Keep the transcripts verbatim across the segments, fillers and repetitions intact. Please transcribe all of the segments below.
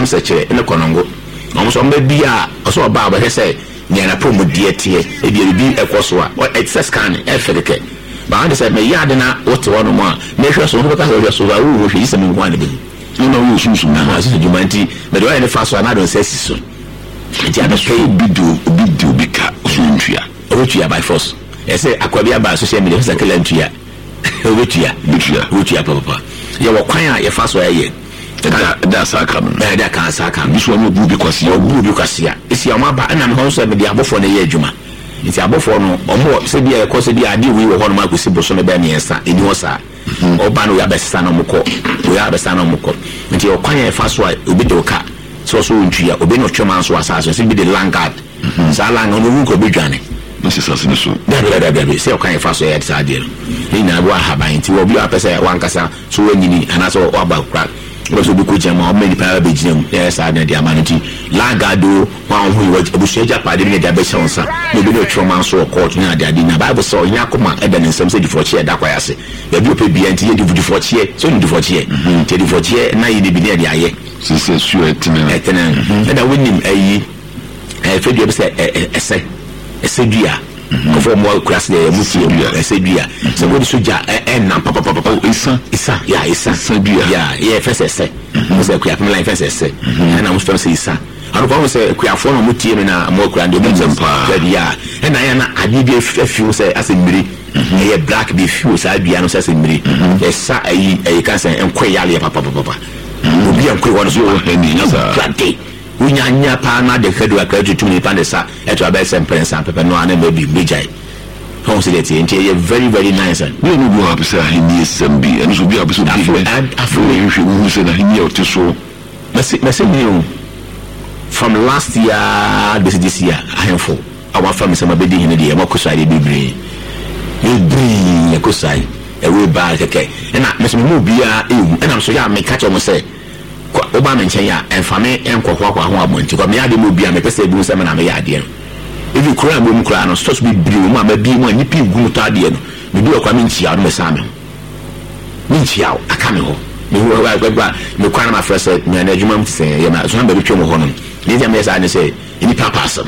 atum se kire ene konongo omo mba bia oso ba ba hese nyana promodie tie e bia bi ekoso a it's a scan e fedeke ba ande se me yade na wote wono mo a me hwe so no ka hwe so ba wo hwe ise me ho ane bi no wo susu na ha se jumanti me do ene fa so na do se siso ti ada so bidu bidu bika so ntua otua by force e se akwabia ba social media se kala ntua otua bitua otua papa ye wo kwan a ye fa so ye da da saka no da da kan saka biso no bu bi kwase o bu bi kwase a esi amaba na me ho so me de abofo na ye adwuma nti abofo no omo se bia ko se bia ade wi wo ho no makosi boso no ba me ensa eni wo sa oba no ya besesa no mukọ o ya besesa no mukọ nti o kwan ye fa so a obi de oka so so ntua obi no twema so asase se bi de langard sa lang no wu ko bedwane necessary no so da da da da se o kwan ye fa so ya tsa de ni na wa haban nti obi a pese wankasa so wanyini ana so oba kra so bi ko jama o many power be jam yes I na dia maniti lagado wa hu wa abusuaja pade ne dia be shonsa no bi no twoma so court na dia di na bible so nya koma eda ne nsem se di fochie da kwaya se ya bi ope bi anti ye di fochie so ni di fochie te di fochie na ye di bi ne dia ye se se su etena etena eda wonim ayi e fe di be se ese ese dua for more class there museum ese dua so go di soja e na papa papa isa isa ya isa dua ya ya first ese mo se kua pemla first ese na mo first isa anu ko mo se kua fo no mutie me na mo kura de mo zempa ya e na ya na adi bi afiu se asemiri e black bi fiu sa dua no se asemiri e sa ayi ayi kan se enkoy yale papa papa obi enkoy won so hani na sa unyanya pa na de kedu akatu tumi pandesa eto abese mprensa pepe no ana maybe bejai considerate enti e very very nice and we no go have say hini sembi and so be abiso bi afu you should who say na hini otiso message message you from last year this this year I am for our family some be hini de makosa de bibiri bibiri yakosa e we ba keke na message mu bia e na so ya me catch am say oba menchen ya enfame enkokwa kwa ho abonti kwa me ade mo bia me pese ebu se me na me ya ade no evi kura bo mu kura no so so bi biri mo ama bi mo ani pi gu to ade no me bi okwa me nchia no me sa me me nchia aka me ho me ho wa gba me kwa na ma fresa me na adwuma mtse ye ma so na ba bi twom ho no ni dia me sa ne se ni papa asem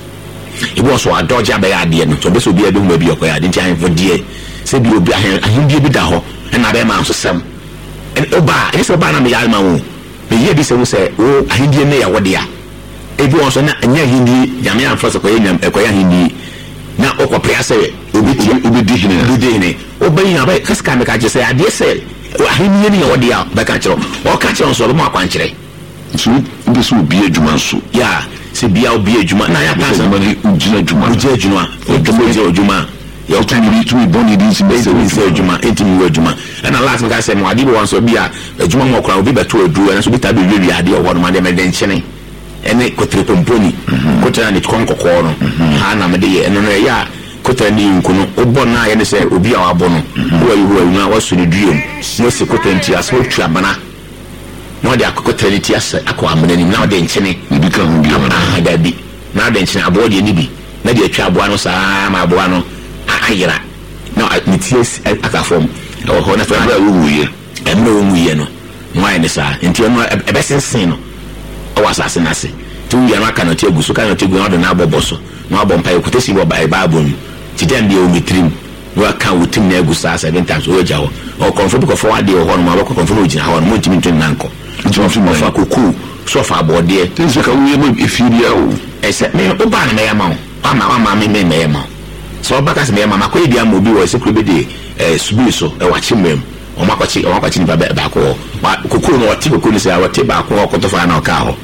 ibo so adoje aba ya ade no so be so bi ade mo bi okwa ya ade ntia en vodie se bi obi ahen ahen bi da ho na ba ma so sem en oba ese oba na me ya ma wo be ye bi se wo se o ahindie ne ya wode ya ebi won so na anya hindi yame amfasa ko yam ekoya hindi na okopria se obi ti obi di hine obi di hine obi ya ba kaska me ka je se ade se ahindie ne ya wode ya ba ka kiro o ka kiro so mo akwankire so bi so obi adwuma so ya se bia obi adwuma na ya ta se mo ni ujina adwuma ujina adwuma o to mo je adwuma ya otu ni tu iboni di se se adwuma etimi adwuma na last me ka se mo adi bo wan so bia adwuma mo kora obi beto adu na so bi ta be wi ade o wono ma de me de nchene ene kotre pomponi kotra ni konkoko no ha na me de ye eno no ya kotra ni nkuno obo na ye ne se obi a wabo no wo yi wo na waso ni duom no se kotra nti aso tu abana no de akokotra ni ti ase akọ amana ni na de nchene bi ka hu bi na da bi na de nchene abo de ni bi na de atwa abo no saa ma abo no ayira no ni ti akafom o ho na fa bra wo ye emre wo mu ye no nwai ne sa nti no ebesensen no o wasase na se tu ya na kana ti aguso kana ti gu na do na aboboso no abompa ekutesi bo bai bible ti dem de o mitrim wa kan wutim na agusa seven times o jawo o confirm ko forward de o ho no ma ko confirm o jina ho no mo ntimi ntimi nanko nti o fi mo fa koku so fa abode tin se ka wo ye mo efiria o ese me o ba na me ya ma o ama ama me me me ya ma so baka se me ya ma ko e dia mo bi wo se kuro be de eh subi so e wa chimem o makwachi o makwachi ni ba ba ko kokoro no wati kokoro se awati ba ko ko to fa na ka ho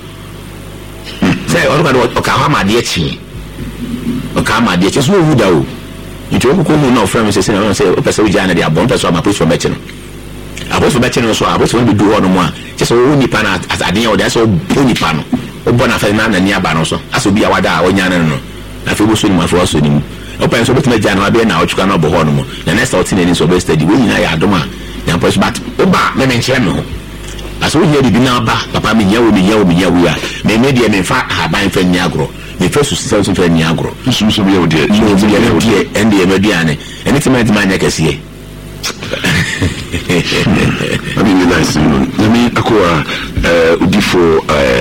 say o ka do o ka ha ma de chi o ka ma de chi so wu da o nti o kokoro no friend se se na say o pese o ja na de abon to so ma push for beche no abos for beche no so abos we do ho no mo a che so o ni pa na asaden o de so o ni pa no o bo na fa na na ni aba no so aso bi awada a o nya na no na fe bo so ni ma fo so ni mu o pa so betima ja na ba na o chuka na bo ho no mo na next out ni so be steady we nyina ya adoma ya post but oba me menche me ho aso wo here bi na ba papa me nyawo me nyawo me nyawo ya me me de me fa haban fa nyagro me fa su se so fa nyagro su so be o de no be de de end e me diane anything me man yakase I mean nice let me akwa uh udifo uh